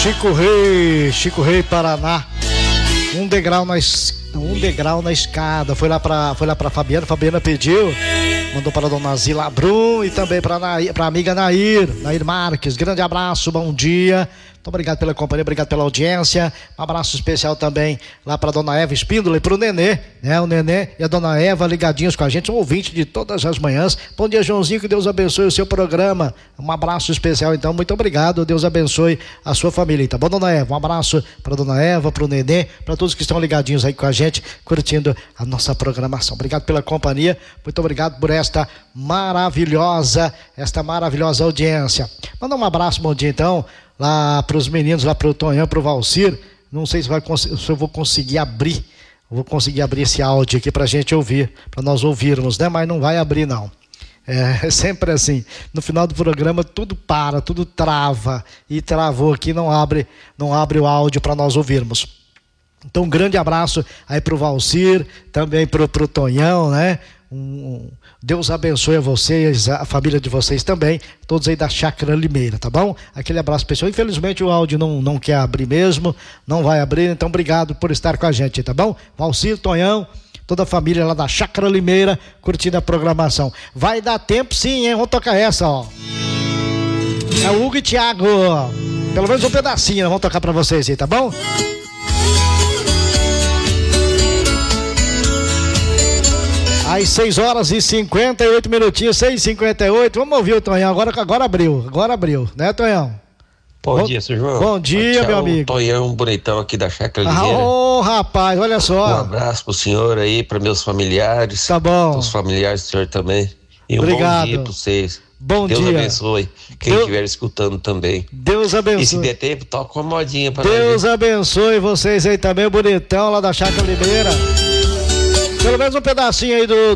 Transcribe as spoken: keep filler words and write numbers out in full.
Chico Rei, Chico Rei, Paraná. Um degrau na, um degrau na escada. Foi lá pra, foi lá pra Fabiana. Fabiana pediu. Mandou para a dona Zila Brum e também para a amiga Nair, Nair Marques. Grande abraço, bom dia. Muito obrigado pela companhia, obrigado pela audiência. Um abraço especial também lá para a dona Eva Espíndola e para o Nenê, né? O Nenê e a dona Eva ligadinhos com a gente, um ouvinte de todas as manhãs. Bom dia, Joãozinho, que Deus abençoe o seu programa. Um abraço especial, então, muito obrigado. Deus abençoe a sua família, tá bom, dona Eva? Um abraço para a dona Eva, para o Nenê, para todos que estão ligadinhos aí com a gente, curtindo a nossa programação. Obrigado pela companhia, muito obrigado por esta maravilhosa, esta maravilhosa audiência. Manda um abraço, bom dia, então, lá para os meninos, lá para o Tonhão, para o Valcir. Não sei se, vai, se eu vou conseguir abrir, vou conseguir abrir esse áudio aqui para a gente ouvir, para nós ouvirmos, né? Mas não vai abrir, não. É, é sempre assim, no final do programa tudo para, tudo trava, e travou aqui, não abre, não abre o áudio para nós ouvirmos. Então, um grande abraço aí para o Valcir, também para o Tonhão, né? Um, Deus abençoe a vocês, a família de vocês também, todos aí da Chácara Limeira, tá bom? Aquele abraço pessoal. Infelizmente o áudio não, não quer abrir mesmo, não vai abrir, então obrigado por estar com a gente, tá bom? Valcir, Tonhão, toda a família lá da Chácara Limeira, curtindo a programação. Vai dar tempo sim, hein? Vamos tocar essa, ó. É o Hugo e Thiago, pelo menos um pedacinho, vamos tocar pra vocês aí, tá bom? Às seis horas e cinquenta e oito minutinhos, seis e cinquenta e oito. Vamos ouvir o Tonhão. Agora, agora abriu, agora abriu, né, Tonhão? Bom, bom dia, seu João. Bom dia, aqui meu é amigo. Tonhão bonitão aqui da Chácara Limeira. Ah, ô, oh, rapaz, olha só. Um abraço pro senhor aí, para meus familiares. Tá bom. Os familiares do senhor também. E um Obrigado. bom dia pra vocês. Bom Deus dia. Deus abençoe quem Deus... estiver escutando também. Deus abençoe. E se der tempo, toca uma modinha pra Deus nós. abençoe vocês aí também, bonitão lá da Chácara Limeira. Pelo menos um pedacinho aí do